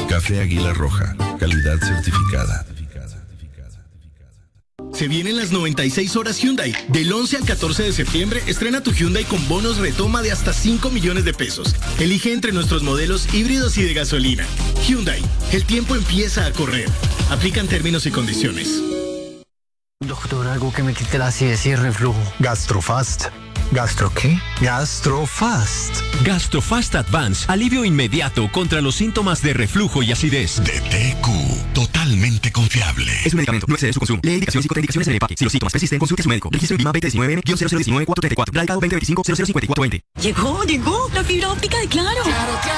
Café Águila Roja, calidad certificada. Se vienen las 96 horas Hyundai. Del 11 al 14 de septiembre, estrena tu Hyundai con bonos retoma de hasta 5 millones de pesos. Elige entre nuestros modelos híbridos y de gasolina. Hyundai, el tiempo empieza a correr. Aplican términos y condiciones. Doctor, algo que me quite la acidez y el reflujo. Gastrofast. ¿Gastro qué? Gastrofast. Gastrofast Advance, alivio inmediato contra los síntomas de reflujo y acidez. De TQ, totalmente confiable. Es un medicamento, no excede su consumo. Lee indicaciones y contraindicaciones en el empaque. Si los síntomas persisten, consulte a su médico. Registro en BIMA 2019-0019-434. Radicado 2025-005420. Llegó, la fibra óptica de Claro. Claro.